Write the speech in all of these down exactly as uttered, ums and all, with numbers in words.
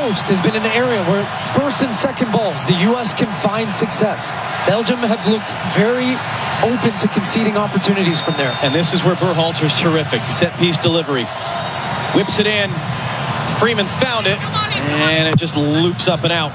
most has been an area where first and second balls, the U S can find success. Belgium have looked very open to conceding opportunities from there. And this is where Berhalter's terrific. Set-piece delivery. Whips it in. Freeman found it. And it just loops up and out.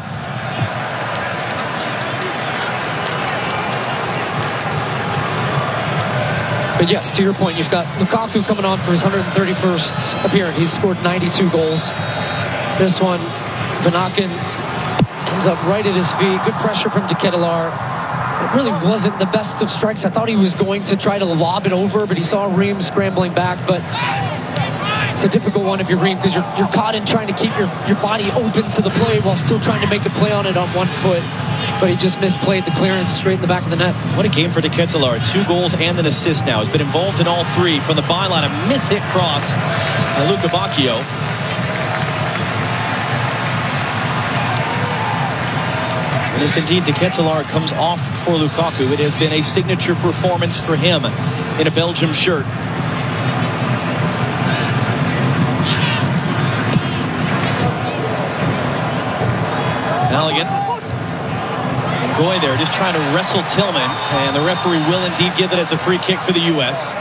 But yes, to your point, you've got Lukaku coming on for his one hundred thirty-first appearance. He's scored ninety-two goals. This one, Vanaken ends up right at his feet. Good pressure from De Ketelaere. It really wasn't the best of strikes. I thought he was going to try to lob it over, but he saw Ream scrambling back. But it's a difficult one if you're Ream, because you're, you're caught in trying to keep your, your body open to the play while still trying to make a play on it on one foot. But he just misplayed the clearance straight in the back of the net. What a game for De Ketelaere. Two goals and an assist now. He's been involved in all three. From the byline, a miss-hit cross by Luca Bacchio. And if indeed De Ketelaere comes off for Lukaku, it has been a signature performance for him in a Belgium shirt. Halligan. Goy there just trying to wrestle Tillman, and the referee will indeed give it as a free kick for the U S.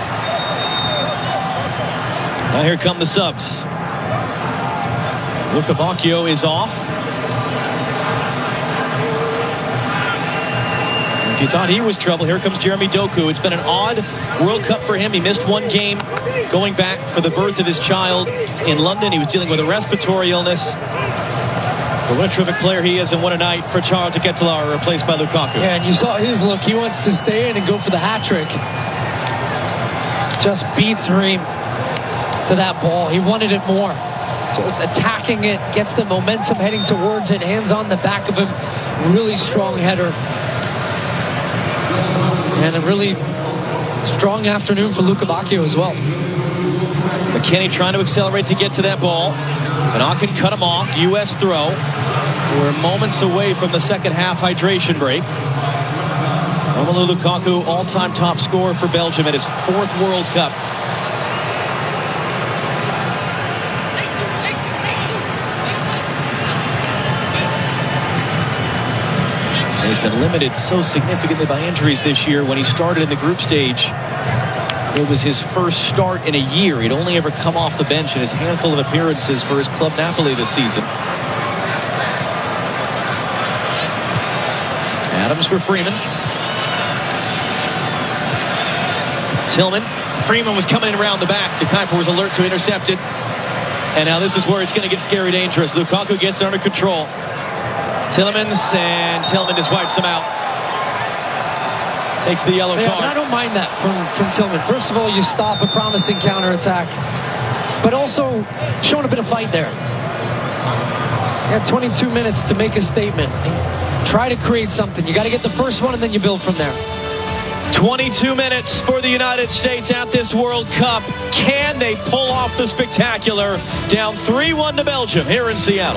Now here come the subs. Luca Bacchio is off. If you thought he was trouble, here comes Jeremy Doku. It's been an odd World Cup for him. He missed one game going back for the birth of his child in London. He was dealing with a respiratory illness. But what a terrific player he is, and what a night for Charles De Ketelaere, replaced by Lukaku. Yeah, and you saw his look. He wants to stay in and go for the hat trick. Just beats Ream to that ball. He wanted it more. Just attacking it, gets the momentum heading towards it, hands on the back of him. Really strong header. And a really strong afternoon for Luca Bacchio as well. McKennie trying to accelerate to get to that ball. Vanaken cut him off. U S throw. We're moments away from the second half hydration break. Romelu Lukaku, all-time top scorer for Belgium at his fourth World Cup. And he's been limited so significantly by injuries this year. When he started in the group stage, it was his first start in a year. He'd only ever come off the bench in his handful of appearances for his club Napoli this season. Adams for Freeman. Tillman. Freeman was coming in around the back. De Kuyper was alert to intercept it. And now this is where it's going to get scary dangerous. Lukaku gets it under control. Tillemans, and Tillman just wipes him out. Takes the yellow yeah, card. But I don't mind that from, from Tillman. First of all, you stop a promising counterattack, but also showing a bit of fight there. You got twenty-two minutes to make a statement. Try to create something. You got to get the first one, and then you build from there. twenty-two minutes for the United States at this World Cup. Can they pull off the spectacular? Down three one to Belgium here in Seattle.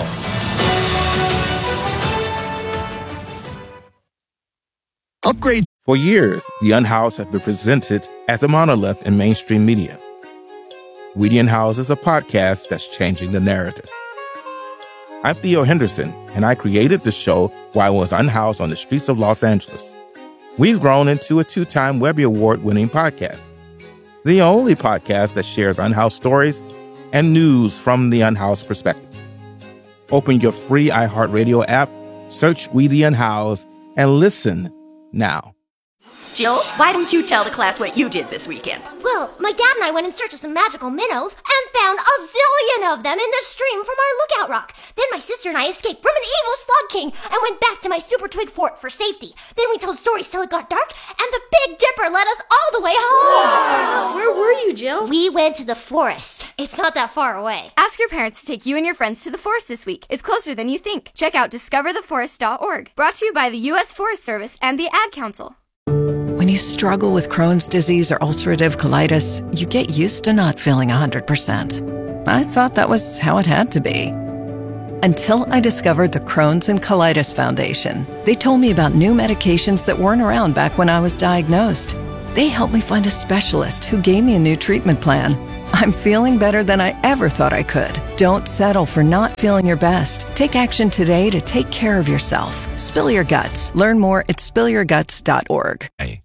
Upgrade. For years, The Unhoused has been presented as a monolith in mainstream media. We The Unhoused is a podcast that's changing the narrative. I'm Theo Henderson, and I created the show while I was unhoused on the streets of Los Angeles. We've grown into a two-time Webby Award-winning podcast, the only podcast that shares unhoused stories and news from the unhoused perspective. Open your free iHeartRadio app, search We The Unhoused, and listen now. Jill, why don't you tell the class what you did this weekend? Well, my dad and I went in search of some magical minnows and found a zillion of them in the stream from our lookout rock. Then my sister and I escaped from an evil slug king and went back to my super twig fort for safety. Then we told stories till it got dark, and the Big Dipper led us all the way home. Wow. Where were you, Jill? We went to the forest. It's not that far away. Ask your parents to take you and your friends to the forest this week. It's closer than you think. Check out discover the forest dot org. Brought to you by the U S Forest Service and the Ad Council. When you struggle with Crohn's disease or ulcerative colitis, you get used to not feeling one hundred percent. I thought that was how it had to be. Until I discovered the Crohn's and Colitis Foundation. They told me about new medications that weren't around back when I was diagnosed. They helped me find a specialist who gave me a new treatment plan. I'm feeling better than I ever thought I could. Don't settle for not feeling your best. Take action today to take care of yourself. Spill your guts. Learn more at spill your guts dot org. Hey.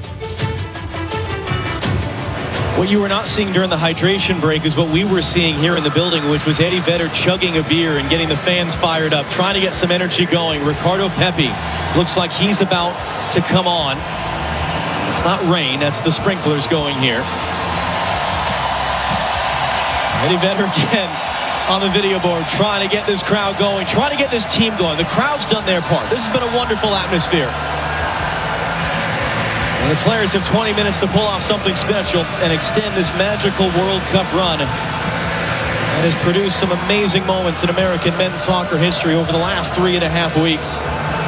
What you were not seeing during the hydration break is what we were seeing here in the building, which was Eddie Vedder chugging a beer and getting the fans fired up, trying to get some energy going. Ricardo Pepi looks like he's about to come on. It's not rain, that's the sprinklers going here. Eddie Vedder again on the video board, trying to get this crowd going, trying to get this team going. The crowd's done their part. This has been a wonderful atmosphere. And the players have twenty minutes to pull off something special and extend this magical World Cup run that has produced some amazing moments in American men's soccer history over the last three and a half weeks.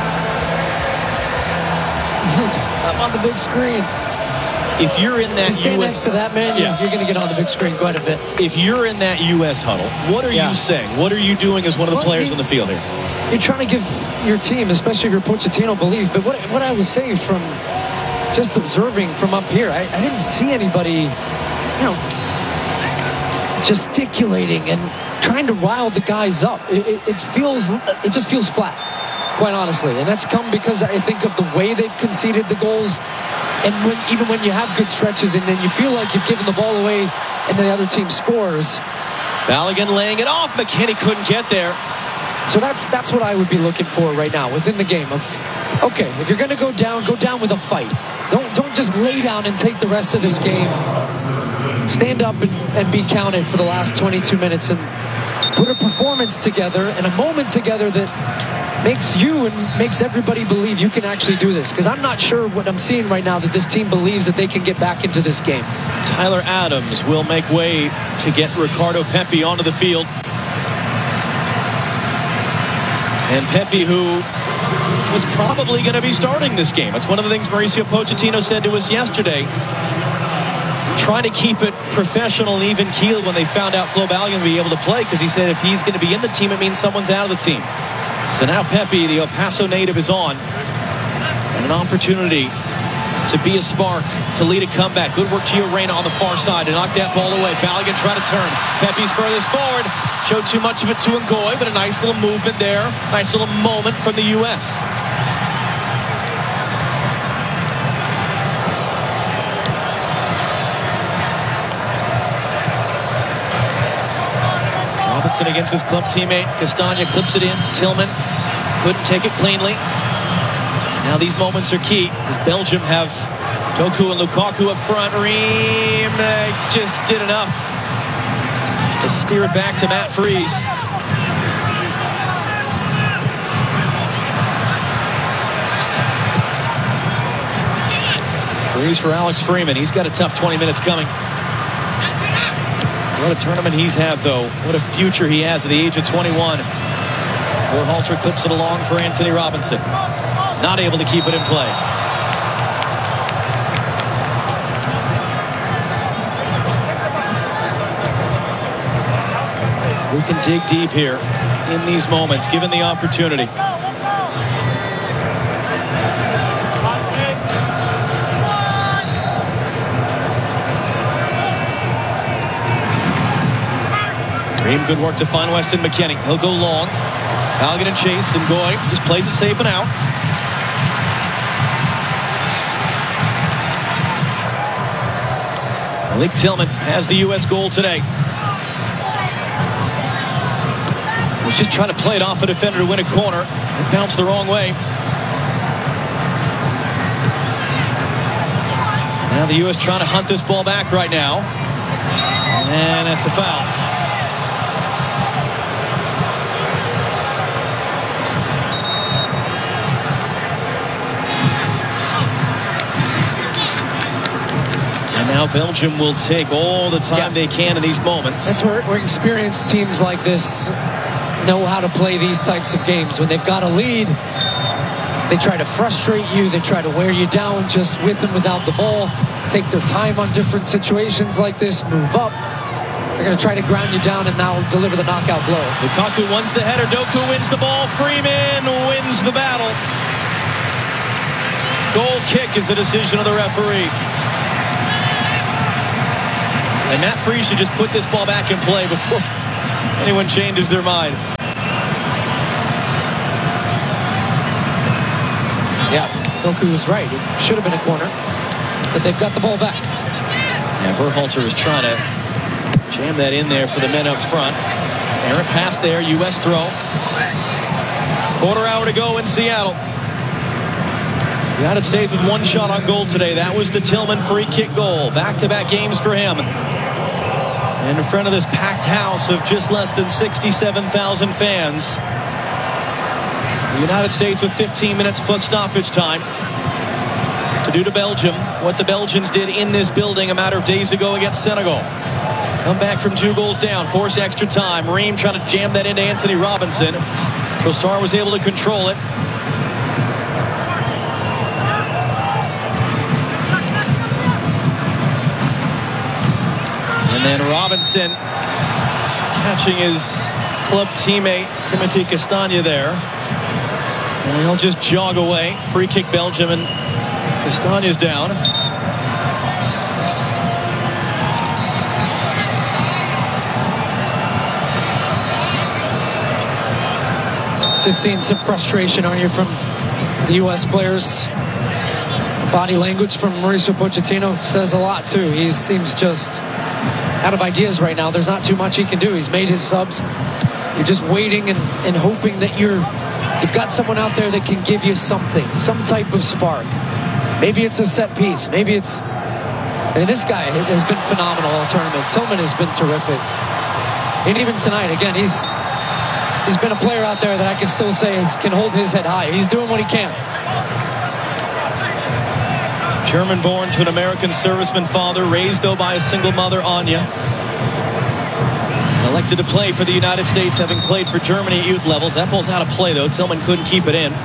I'm on the big screen. If you're in that you stand U S next to that man, yeah. you're going to get on the big screen quite a bit. If you're in that U S huddle, what are yeah. you saying? What are you doing as one of the well, players you, on the field here? You're trying to give your team, especially if you're Pochettino, belief. But what what I was saying from just observing from up here, I, I didn't see anybody, you know, gesticulating and trying to rile the guys up. It, it, it feels, it just feels flat, quite honestly. And that's come because I think of the way they've conceded the goals. And when, even when you have good stretches and then you feel like you've given the ball away and the other team scores. Balogun laying it off. McKennie couldn't get there. So that's that's what I would be looking for right now within the game of, okay, if you're going to go down, go down with a fight. Don't don't just lay down and take the rest of this game. Stand up and, and be counted for the last twenty-two minutes and put a performance together and a moment together that makes you and makes everybody believe you can actually do this. Because I'm not sure what I'm seeing right now that this team believes that they can get back into this game. Tyler Adams will make way to get Ricardo Pepi onto the field. And Pepi, who was probably going to be starting this game. It's one of the things Mauricio Pochettino said to us yesterday. Trying to keep it professional and even keeled when they found out Flo Balogun would be able to play, because he said if he's going to be in the team, it means someone's out of the team. So now Pepi, the El Paso native, is on. And an opportunity to be a spark, to lead a comeback. Good work, Gio Reyna on the far side to knock that ball away. Balogun trying to turn. Pepi's furthest forward. Showed too much of it to Ngoy, but a nice little movement there. Nice little moment from the U S. Robinson against his club teammate. Castagna clips it in. Tillman couldn't take it cleanly. Now these moments are key as Belgium have Doku and Lukaku up front. Ream uh, just did enough to steer it back to Matt Freese. Freese for Alex Freeman. He's got a tough twenty minutes coming. What a tournament he's had, though. What a future he has at the age of twenty-one. Berhalter clips it along for Anthony Robinson. Not able to keep it in play. We can dig deep here in these moments, given the opportunity. Ream, good work to find Weston McKennie. He'll go long. Balogun and Chase, and Ngoy just plays it safe and out. Malik Tillman has the U S goal today. Was just trying to play it off a defender to win a corner. It bounced the wrong way. Now the U S trying to hunt this ball back right now. And that's a foul. Now Belgium will take all the time yeah. they can in these moments. That's where, where experienced teams like this know how to play these types of games. When they've got a lead, they try to frustrate you. They try to wear you down just with and without the ball. Take their time on different situations like this. Move up. They're going to try to ground you down and now deliver the knockout blow. Lukaku wants the header. Doku wins the ball. Freeman wins the battle. Goal kick is the decision of the referee. And Matt Freese should just put this ball back in play before anyone changes their mind. Yeah, Toku was right. It should have been a corner, but they've got the ball back. And Berhalter is trying to jam that in there for the men up front. Errant pass there, U S throw. Quarter hour to go in Seattle. The United States with one shot on goal today. That was the Tillman free kick goal. Back-to-back games for him. And in front of this packed house of just less than sixty-seven thousand fans. The United States with fifteen minutes plus stoppage time to do to Belgium what the Belgians did in this building a matter of days ago against Senegal. Come back from two goals down, force extra time. Ream trying to jam that into Anthony Robinson. Trossard was able to control it. And then Robinson catching his club teammate Timothy Castagne there. And he'll just jog away. Free kick Belgium, and Castagne's down. Just seeing some frustration, aren't you, from the U S players? Body language from Mauricio Pochettino says a lot, too. He seems just out of ideas right now. There's not too much he can do. He's made his subs. You're just waiting and, and hoping that you're, you've got someone out there that can give you something, some type of spark. Maybe it's a set piece. Maybe it's... I mean, this guy has been phenomenal all tournament. Tillman has been terrific. And even tonight, again, he's he's been a player out there that I can still say is, can hold his head high. He's doing what he can. German-born to an American serviceman father, raised, though, by a single mother, Anya. And elected to play for the United States, having played for Germany at youth levels. That ball's out of play, though. Tillman couldn't keep it in.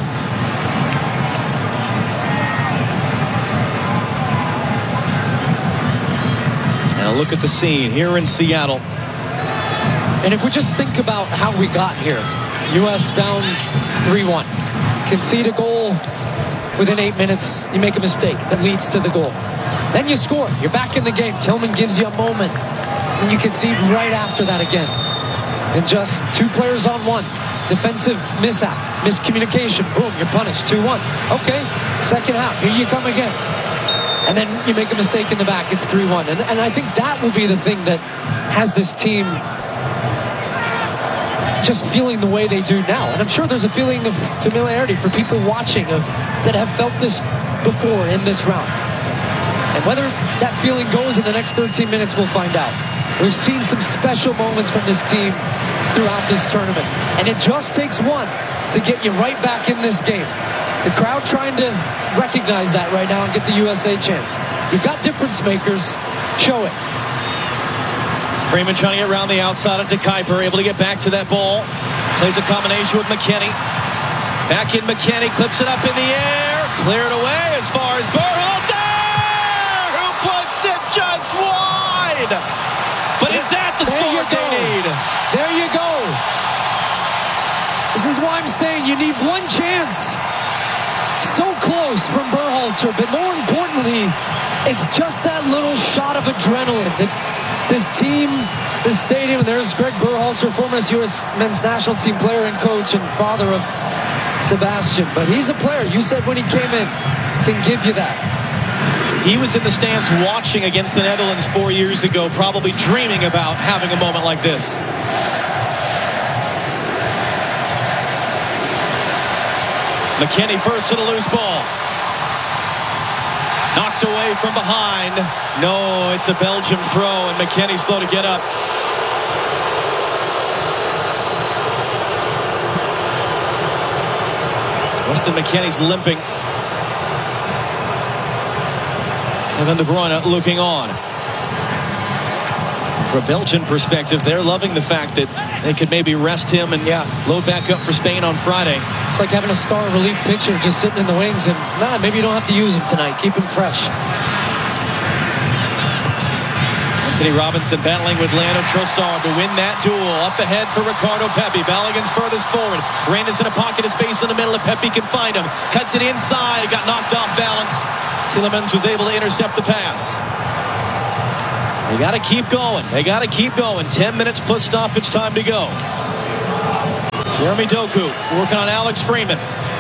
And a look at the scene here in Seattle. And if we just think about how we got here, U S down three one. Concede a goal. Within eight minutes, you make a mistake that leads to the goal. Then you score. You're back in the game. Tillman gives you a moment. And you concede right after that again. And just two players on one. Defensive mishap. Miscommunication. Boom, you're punished. two one. Okay, second half. Here you come again. And then you make a mistake in the back. It's three one. And, and I think that will be the thing that has this team just feeling the way they do now. And I'm sure there's a feeling of familiarity for people watching of that have felt this before in this round. And whether that feeling goes in the next thirteen minutes, we'll find out. We've seen some special moments from this team throughout this tournament. And it just takes one to get you right back in this game. The crowd trying to recognize that right now and get the U S A chance. You've got difference makers. Show it. Freeman trying to get around the outside into Kuiper, able to get back to that ball. Plays a combination with McKennie. Back in McKennie, clips it up in the air. Cleared away as far as Berhalter, who puts it just wide. But is that the spark they need? There you go. This is why I'm saying you need one chance. So close from Berhalter, but more importantly, it's just that little shot of adrenaline that this team, this stadium, and there's Greg Berhalter, former U S men's national team player and coach and father of Sebastian. But he's a player, you said when he came in, can give you that. He was in the stands watching against the Netherlands four years ago, probably dreaming about having a moment like this. McKennie first to the loose ball. Knocked away from behind. No, it's a Belgium throw, and McKennie's slow to get up. Weston McKennie's limping. Kevin De Bruyne looking on. From a Belgian perspective, they're loving the fact that they could maybe rest him and yeah. load back up for Spain on Friday. It's like having a star relief pitcher just sitting in the wings, and nah, maybe you don't have to use him tonight. Keep him fresh. Anthony Robinson battling with Leandro Trossard to win that duel. Up ahead for Ricardo Pepi. Balogun's furthest forward. Reina's in a pocket of space in the middle, and Pepi can find him. Cuts it inside. It got knocked off balance. Tielemans was able to intercept the pass. They got to keep going. They got to keep going. Ten minutes plus stoppage time to go. Jeremy Doku working on Alex Freeman.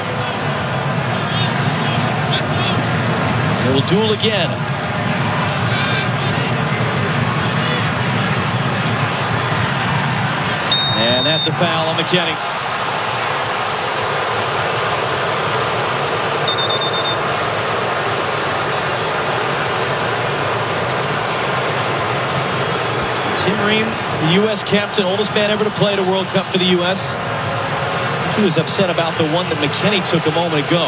They will duel again. And that's a foul on McKennie. Tim Ream, the U S captain, oldest man ever to play at a World Cup for the U S He was upset about the one that McKennie took a moment ago.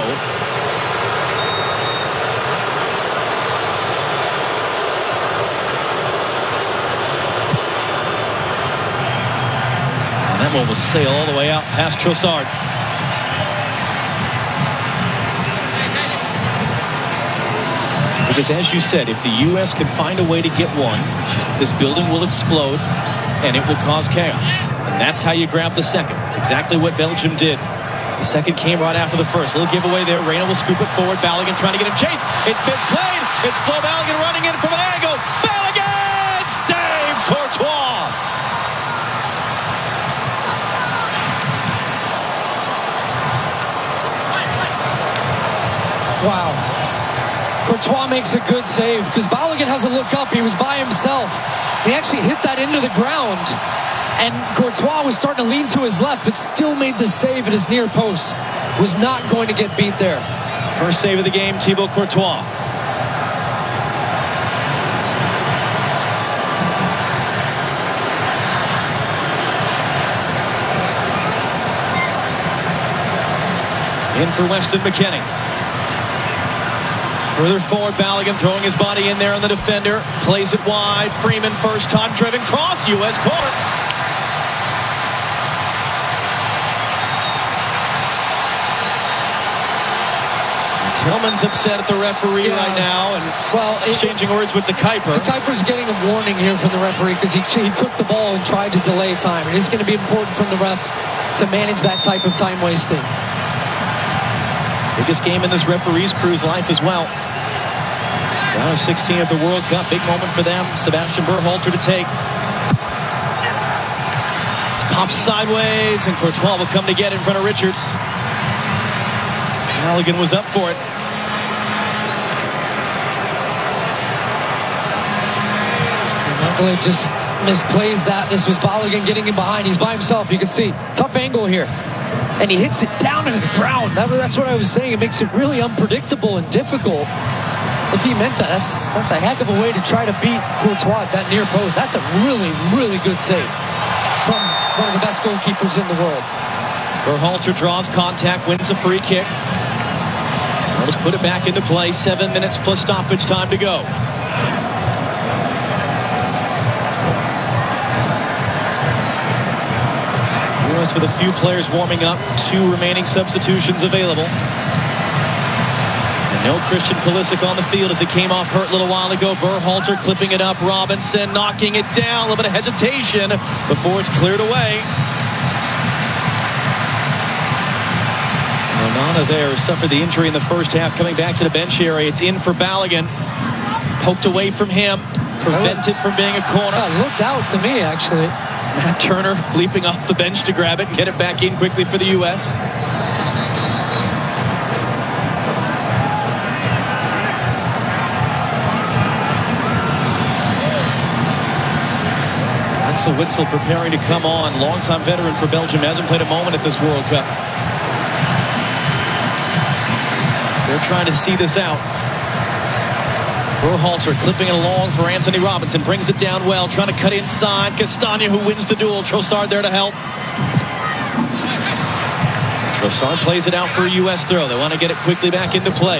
And that one will sail all the way out past Trossard. Because as you said, if the U S can find a way to get one, this building will explode and it will cause chaos. And that's how you grab the second. It's exactly what Belgium did. The second came right after the first. A little giveaway there. Reyna will scoop it forward. Balogun trying to get a chase. It's misplayed. It's Flo Balogun running in from an angle. Balogun! Save Courtois! Wow. Courtois makes a good save because Balogun has a look up. He was by himself. He actually hit that into the ground. And Courtois was starting to lean to his left, but still made the save at his near post. Was not going to get beat there. First save of the game, Thibaut Courtois. In for Weston McKennie. Further forward, Balogun throwing his body in there on the defender. Plays it wide. Freeman, first time driven cross. U S corner. Tillman's upset at the referee yeah. right now and well, exchanging it, words with De Kuyper. De Kuyper's getting a warning here from the referee because he, he took the ball and tried to delay time. And it's going to be important from the ref to manage that type of time wasting. Biggest game in this referee's crew's life as well. Round of sixteen of the World Cup. Big moment for them. Sebastian Berhalter to take. It's popped sideways and Courtois will come to get in front of Richards. Balogun was up for it. Michael just misplays that. This was Balogun getting in behind. He's by himself. You can see tough angle here. And he hits it down into the ground. That, that's what I was saying. It makes it really unpredictable and difficult. If he meant that, that's that's a heck of a way to try to beat Courtois at that near post. That's a really, really good save from one of the best goalkeepers in the world. Berhalter draws contact, wins a free kick. Let's put it back into play. Seven minutes plus stoppage time to go. U S with a few players warming up. Two remaining substitutions available. And no Christian Pulisic on the field as it came off hurt a little while ago. Berhalter clipping it up. Robinson knocking it down. A little bit of hesitation before it's cleared away. Onana there suffered the injury in the first half, coming back to the bench area. It's in for Balogun. Poked away from him. Prevented from being a corner. Yeah, looked out to me, actually. Matt Turner leaping off the bench to grab it and get it back in quickly for the U S Axel Witsel preparing to come on. Longtime veteran for Belgium. Hasn't played a moment at this World Cup. They're trying to see this out. Berhalter clipping it along for Anthony Robinson. Brings it down well. Trying to cut inside. Castagna who wins the duel. Trossard there to help. Trossard plays it out for a U S throw. They want to get it quickly back into play.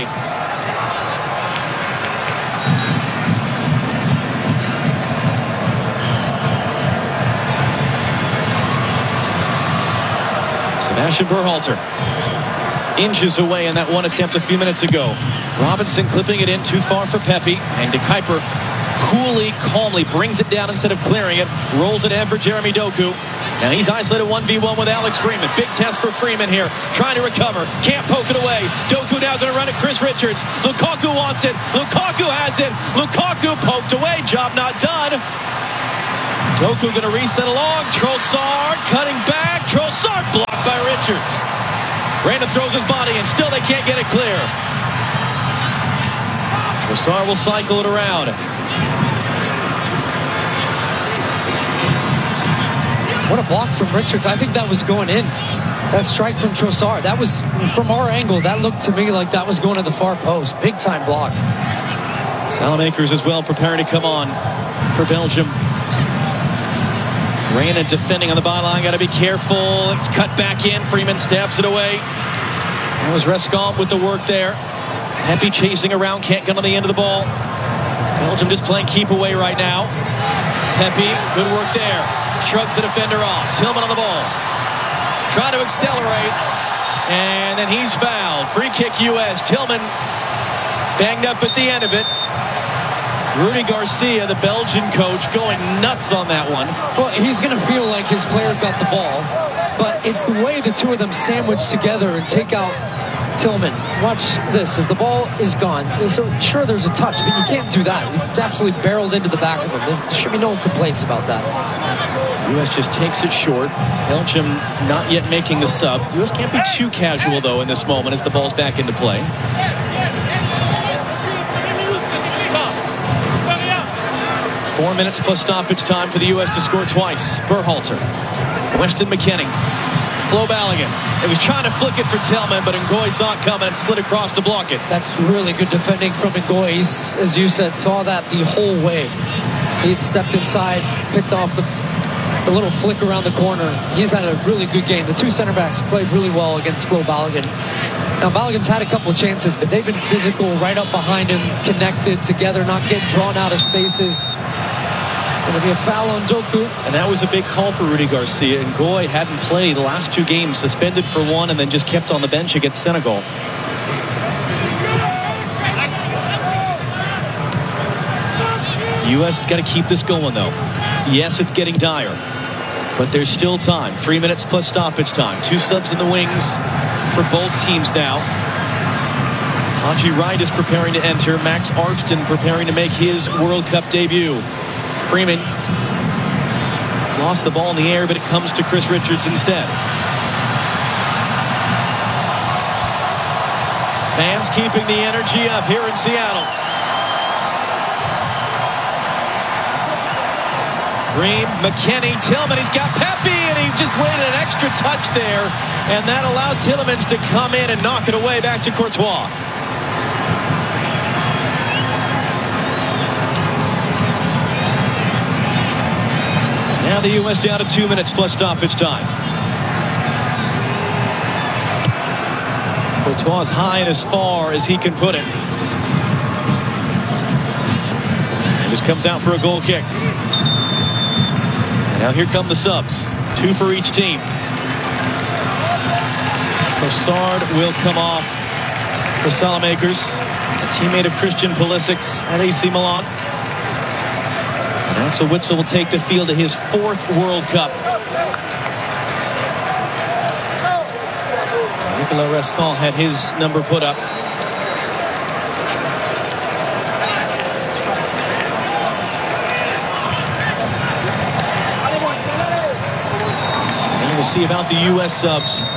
Sebastian Berhalter. Inches away in that one attempt a few minutes ago. Robinson clipping it in too far for Pepe. And De Kuyper coolly, calmly brings it down instead of clearing it. Rolls it in for Jeremy Doku. Now he's isolated one v one with Alex Freeman. Big test for Freeman here. Trying to recover. Can't poke it away. Doku now going to run at Chris Richards. Lukaku wants it. Lukaku has it. Lukaku poked away. Job not done. Doku going to reset along. Trossard cutting back. Trossard blocked by Richards. Randa throws his body in. Still they can't get it clear. Trossard will cycle it around. What a block from Richards. I think that was going in. That strike from Trossard. That was, from our angle, that looked to me like that was going to the far post. Big time block. Salamakers as well preparing to come on for Belgium. Reyna defending on the byline. Got to be careful. It's cut back in. Freeman stabs it away. That was Rescombe with the work there. Pepe chasing around. Can't get on the end of the ball. Belgium just playing keep away right now. Pepe, good work there. Shrugs the defender off. Tillman on the ball. Trying to accelerate. And then he's fouled. Free kick U S. Tillman banged up at the end of it. Rudy Garcia, the Belgian coach, going nuts on that one. Well, he's going to feel like his player got the ball. But it's the way the two of them sandwich together and take out Tillman. Watch this as the ball is gone. So sure, there's a touch, but you can't do that. It's absolutely barreled into the back of him. There should be no complaints about that. U S just takes it short. Belgium not yet making the sub. U S can't be too casual, though, in this moment as the ball's back into play. Four minutes plus stoppage time for the U S to score twice. Berhalter. Weston McKennie. Flo Balogun. He was trying to flick it for Tillman, but Ngoy saw it coming and slid across to block it. That's really good defending from Ngoy. As you said, saw that the whole way. He had stepped inside, picked off the, the little flick around the corner. He's had a really good game. The two center backs played really well against Flo Balogun. Now, Balogun's had a couple of chances, but they've been physical, right up behind him, connected together, not getting drawn out of spaces. It's going to be a foul on Doku. And that was a big call for Rudy Garcia. And Ngoy hadn't played the last two games, suspended for one and then just kept on the bench against Senegal. U S has got to keep this going, though. Yes, it's getting dire, but there's still time. Three minutes plus stoppage time. Two subs in the wings for both teams now. Haji Wright is preparing to enter. Max Arston preparing to make his World Cup debut. Freeman lost the ball in the air, but it comes to Chris Richards instead. Fans keeping the energy up here in Seattle. Ream, McKennie, Tillman, he's got Pepe, and he just waited an extra touch there, and that allowed Tillemans to come in and knock it away back to Courtois. Now the U S down to two minutes plus stoppage time. Courtois high and as far as he can put it. And just comes out for a goal kick. And now here come the subs. Two for each team. Trossard will come off for Salamakers, a teammate of Christian Pulisic's at A C Milan. And Axel Witsel will take the field at his fourth World Cup. Nicolas Rescombe had his number put up. And we'll see about the U S subs.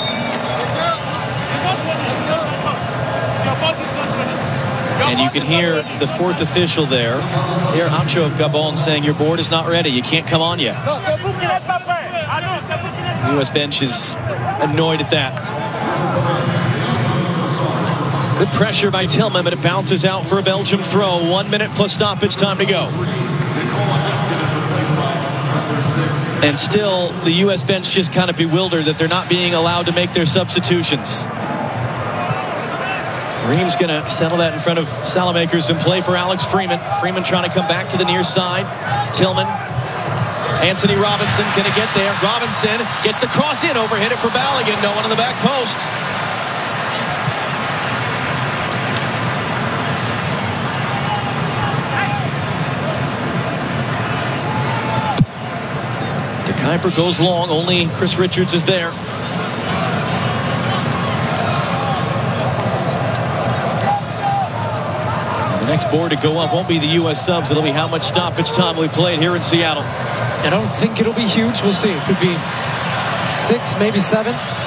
And you can hear the fourth official there, Pierre Ancho of Gabon, saying your board is not ready. You can't come on yet. The U S bench is annoyed at that. Good pressure by Tillman, but it bounces out for a Belgium throw. One minute plus stoppage time to go. And still, the U S bench just kind of bewildered that they're not being allowed to make their substitutions. Ream's going to settle that in front of Salamakers and play for Alex Freeman. Freeman trying to come back to the near side. Tillman. Anthony Robinson going to get there. Robinson gets the cross in, overhit it for Balogun. No one on the back post. Kuiper goes long. Only Chris Richards is there. And the next board to go up won't be the U S subs. It'll be how much stoppage time we played here in Seattle. I don't think it'll be huge. We'll see. It could be six, maybe seven.